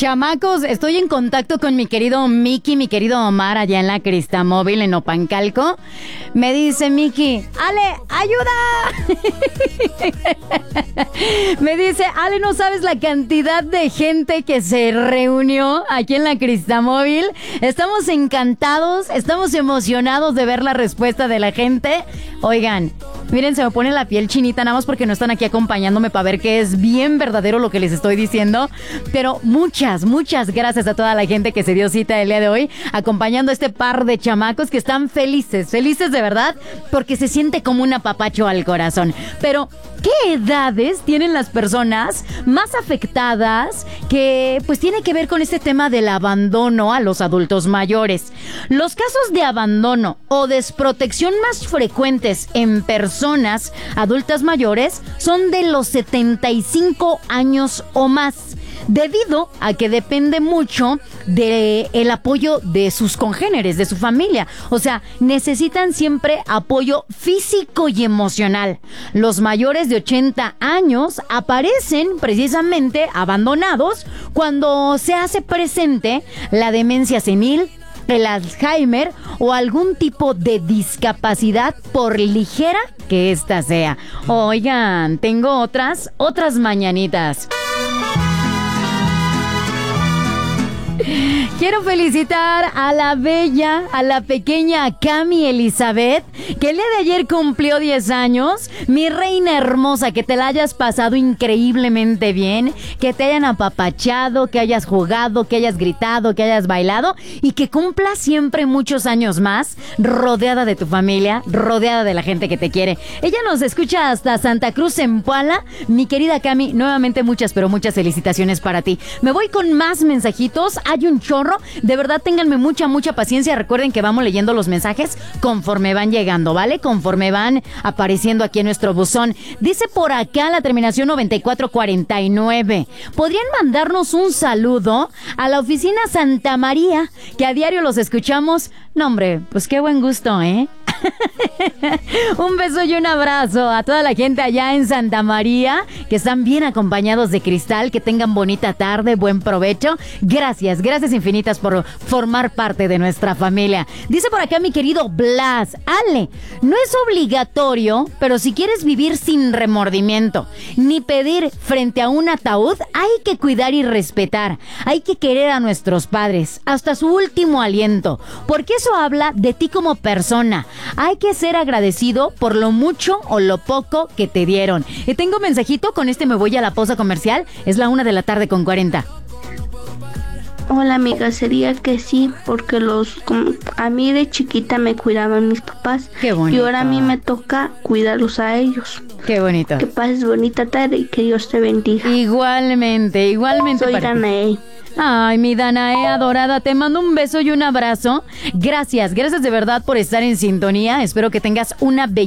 Chamacos, estoy en contacto con mi querido Miki, mi querido Omar, allá en la Cristamóvil, en Opancalco. Me dice Miki, Ale, ayuda. Me dice, Ale, no sabes la cantidad de gente que se reunió aquí en la Cristamóvil. Estamos encantados, estamos emocionados de ver la respuesta de la gente. Oigan, miren, se me pone la piel chinita nada más porque no están aquí acompañándome para ver que es bien verdadero lo que les estoy diciendo. Pero muchas gracias a toda la gente que se dio cita el día de hoy acompañando a este par de chamacos que están felices de verdad, porque se siente como un apapacho al corazón. Pero, ¿qué edades tienen las personas más afectadas que pues tiene que ver con este tema del abandono a los adultos mayores? Los casos de abandono o desprotección más frecuentes en personas adultas mayores son de los 75 años o más, debido a que depende mucho del apoyo de sus congéneres, de su familia. O sea, necesitan siempre apoyo físico y emocional. Los mayores de 80 años aparecen precisamente abandonados cuando se hace presente la demencia senil, el Alzheimer o algún tipo de discapacidad, por ligera que ésta sea. Oigan, tengo otras mañanitas. Quiero felicitar a la bella, a la pequeña Cami Elizabeth, que el día de ayer cumplió 10 años. Mi reina hermosa, que te la hayas pasado increíblemente bien, que te hayan apapachado, que hayas jugado, que hayas gritado, que hayas bailado y que cumplas siempre muchos años más, rodeada de tu familia, rodeada de la gente que te quiere. Ella nos escucha hasta Santa Cruz en Puala. Mi querida Cami, nuevamente muchas felicitaciones para ti. Me voy con más mensajitos. Hay un chorro, de verdad ténganme mucha paciencia. Recuerden que vamos leyendo los mensajes conforme van llegando, ¿vale? Conforme van apareciendo aquí en nuestro buzón. Dice por acá la terminación 9449. ¿Podrían mandarnos un saludo a la oficina Santa María, que a diario los escuchamos? No, hombre, pues qué buen gusto, ¿eh? Un beso y un abrazo a toda la gente allá en Santa María, que están bien acompañados de Cristal. Que tengan bonita tarde, buen provecho. Gracias infinitas por formar parte de nuestra familia. Dice por acá mi querido Blas: Ale, no es obligatorio, pero si quieres vivir sin remordimiento ni pedir frente a un ataúd, hay que cuidar y respetar. Hay que querer a nuestros padres hasta su último aliento, porque eso habla de ti como persona. Hay que ser agradecido por lo mucho o lo poco que te dieron. Y tengo un mensajito, con este me voy a la pausa comercial. Es la 1:40 p.m. Hola amiga, sería que sí, porque a mí de chiquita me cuidaban mis papás. Qué bonito. Y ahora a mí me toca cuidarlos a ellos. Qué bonito. Que pases bonita tarde y que Dios te bendiga. Igualmente. Soy Danae. Ay, mi Danae adorada, te mando un beso y un abrazo. Gracias de verdad por estar en sintonía. Espero que tengas una bella